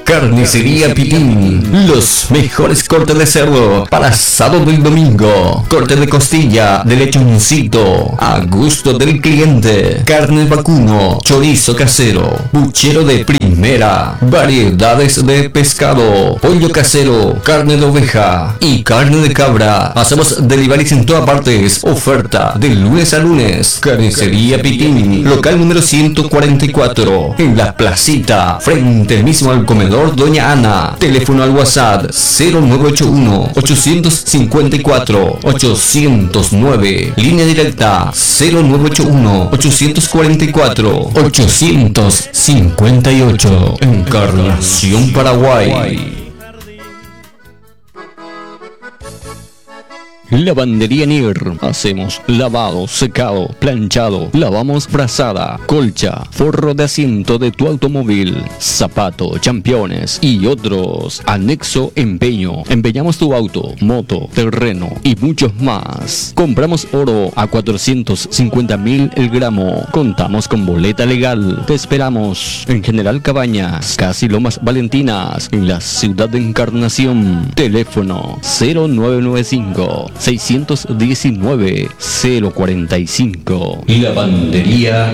Carnicería Pitín, los mejores cortes de cerdo para sábado y domingo. Corte de costilla, de lechoncito, a gusto del cliente. Carne vacuno, chorizo casero, puchero de primera, variedades de pescado, pollo casero, carne de oveja y carne de cabra. Hacemos deliveries en todas partes. Oferta de lunes a lunes. Carnicería Pitín, local número 144, en la placita, frente mismo al comedor Doña Ana. Teléfono al WhatsApp 0981-854-809. Línea directa 0981-844-858. Encarnación, Paraguay. Lavandería Nier. Hacemos lavado, secado, planchado, lavamos frazada, colcha, forro de asiento de tu automóvil, zapato, championes y otros. Anexo empeño. Empeñamos tu auto, moto, terreno y muchos más. Compramos oro a 450.000 el gramo. Contamos con boleta legal. Te esperamos en General Cabañas, casi Lomas Valentinas, en la ciudad de Encarnación. Teléfono 0995 619 045. Lavandería